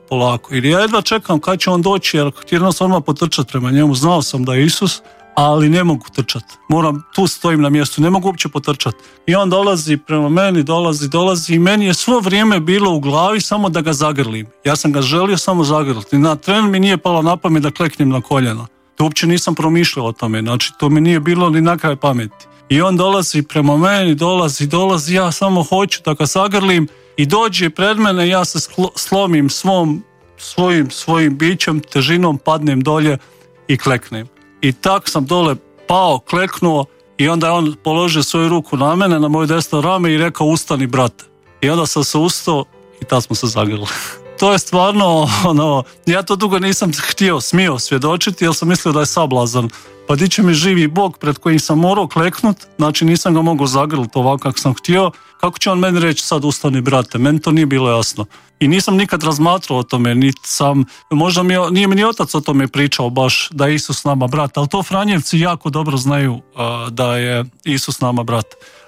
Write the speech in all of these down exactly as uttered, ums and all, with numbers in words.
polako. Jer ja jedva čekam kad će on doći, jer htio sam odmah potrčati prema njemu. Znao sam da je Isus, ali ne mogu trčati. Moram, tu stojim na mjestu, ne mogu uopće potrčati. I on dolazi prema meni, dolazi, dolazi i meni je svo vrijeme bilo u glavi samo da ga zagrlim. Ja sam ga želio samo zagrliti. Na tren mi nije palo na pamet da kleknem na koljena. To uopće nisam promišljao o tome, znači to mi nije bilo ni na kraj pameti. I on dolazi prema meni, dolazi, dolazi, ja samo hoću da ga zagrlim i dođe pred mene, ja se slomim svom, svojim, svojim bićem, težinom, padnem dolje i kleknem. I tak sam dole pao, kleknuo i onda je on položio svoju ruku na mene, na moje desno rame i rekao ustani brate. I onda sam se ustao i tad smo se zagrlili. To je stvarno, ono, ja to dugo nisam htio, smio svjedočiti jer sam mislio da je sablazan. Pa di će mi živi Bog pred kojim sam morao kleknut, znači nisam ga mogao zagrliti ovako kako sam htio. Kako će on meni reći sad ustani brate, meni to nije bilo jasno. I nisam nikad razmatrao o tome, niti sam, možda mi, nije mi ni otac o tome pričao baš da je Isus nama brat, ali to Franjevci jako dobro znaju uh, da je Isus nama brat.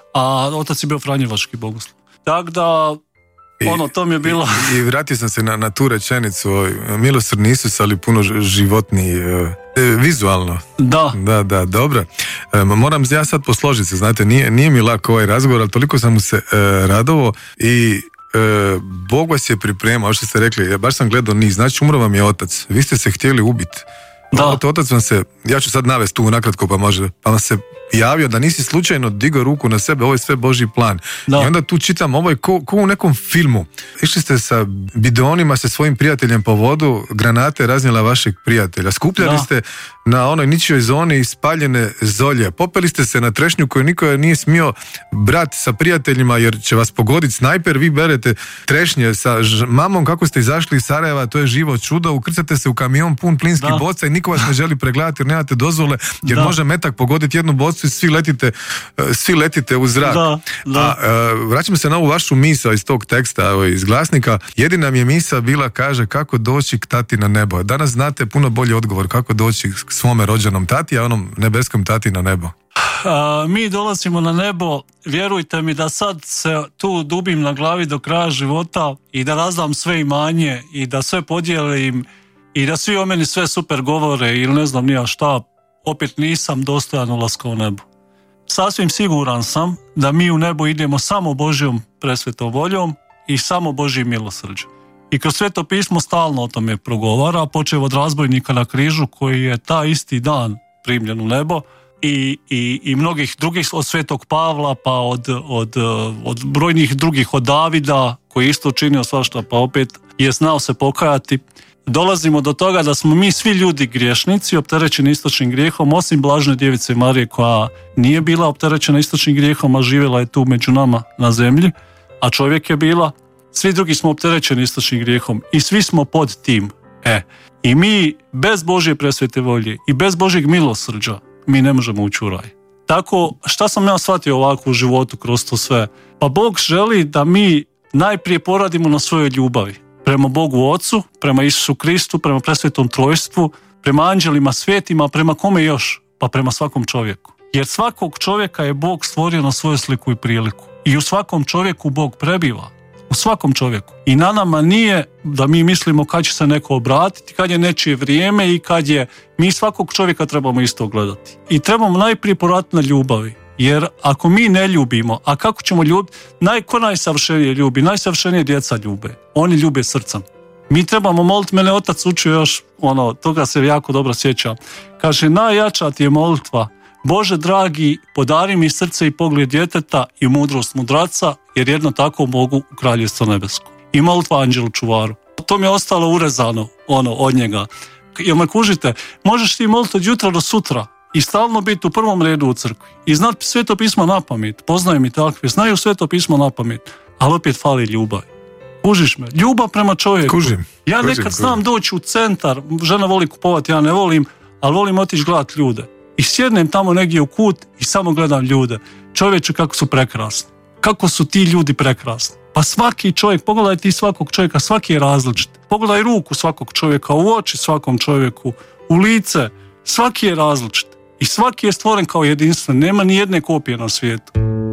A otac je bio franjevački bogoslov. Tako da, ono, to mi je bilo... I, i vratio sam se na, na tu rečenicu, milosrdni Isus, ali puno životniji, e, vizualno. Da. Da, da, dobro. E, moram ja sad posložiti se, znate, nije, nije mi lako ovaj razgovor, ali toliko sam mu se e, radovao i e, Bog vas je pripremao, ovo što ste rekli, ja baš sam gledao niz, znači umro vam je otac, vi ste se htjeli ubiti. Da. Otac vam se, ja ću sad navesti tu nakratko pa može, pa vam se javio da nisi slučajno digao ruku na sebe, ovo je sve Božji plan. Da. I onda tu čitam, ovo je ko, ko u nekom filmu. Išli ste sa bidonima sa svojim prijateljem po vodu, granate raznijela vašeg prijatelja. Skupljali da. ste na onoj ničijoj zoni spaljene zolje. Popeli ste se na trešnju koju niko nije smio brati sa prijateljima jer će vas pogoditi snajper, vi berete trešnje sa ž- mamom kako ste izašli iz Sarajeva, to je živo čudo, ukrcate se u kamion pun plinskih da. boca i niko vas ne želi pregledati jer nemate dozvole, jer da. može metak pogoditi jednu bocu i svi letite, svi letite u zrak. Da, da. A, a vraćamo se na ovu vašu misao iz tog teksta, iz glasnika. Jedina mi je misao bila, kaže, kako doći k tati na nebo. Danas znate puno bolji odgovor kako doći k svome rođenom tati, a onom nebeskom tati na nebo. A, mi dolazimo na nebo, vjerujte mi da sad se tu dubim na glavi do kraja života i da razdam sve imanje i da sve podijelim i da svi o meni sve super govore ili ne znam nija šta, opet nisam dostojan ulaska u nebo. Sasvim siguran sam da mi u nebo idemo samo Božjom presvetom voljom i samo Božjim milosrđem. I kroz Sveto pismo stalno o tome progovara, počev od razbojnika na križu koji je taj isti dan primljen u nebo i, i, i mnogih drugih, od Svetog Pavla pa od, od, od brojnih drugih, od Davida koji isto činio svašta pa opet je znao se pokajati. Dolazimo do toga da smo mi svi ljudi griješnici, opterećeni istočnim grijehom, osim Blažene djevice Marije koja nije bila opterećena istočnim grijehom, a živjela je tu među nama na zemlji, a čovjek je bila. Svi drugi smo opterećeni istočnim grijehom i svi smo pod tim. E, i mi bez Božje presvete volje i bez Božjeg milosrđa mi ne možemo ući u raj. Tako, šta sam ja shvatio ovako u životu kroz to sve? Pa Bog želi da mi najprije poradimo na svojoj ljubavi. Prema Bogu Ocu, prema Isusu Kristu, prema presvetom trojstvu, prema anđelima, svetima, prema kome još? Pa prema svakom čovjeku. Jer svakog čovjeka je Bog stvorio na svoju sliku i priliku. I u svakom čovjeku Bog prebiva. U svakom čovjeku. I na nama nije da mi mislimo kad će se neko obratiti, kad je nečije vrijeme i kad je... Mi svakog čovjeka trebamo isto gledati. I trebamo najprije poraditi na ljubavi. Jer ako mi ne ljubimo, a kako ćemo ljubiti? Naj, ko najsavršenije ljubi? Najsavršenije djeca ljube. Oni ljube srcem. Mi trebamo moliti, mene otac učio još, ono, toga se jako dobro sjećam. Kaže, najjača ti je molitva. Bože dragi, podari mi srce i pogled djeteta i mudrost mudraca, jer jedno tako mogu u kraljevstvo nebesko. I molitva anđelu čuvaru. To mi je ostalo urezano, ono, od njega. Jel me kužite? Možeš ti moliti od jutra do sutra i stalno biti u prvom redu u crkvi. I znati Sveto pismo na pamet. Poznaju mi takve, znaju Sveto pismo na pamet. Ali opet fali ljubav. Kužiš me? Ljubav prema čovjeku. Kužim. Ja kužim, nekad kužim. znam doći u centar, žena voli kupovati, ja ne volim, ali volim otići gledati ljude. I sjednem tamo negdje u kut i samo gledam ljude. Čovječe, kako su prekrasni. Kako su ti ljudi prekrasni. Pa svaki čovjek, pogledaj ti svakog čovjeka, svaki je različit. Pogledaj ruku svakog čovjeka, u oči svakom čovjeku, u lice, svaki je različit. I svaki je stvoren kao jedinstven, nema ni jedne kopije na svijetu.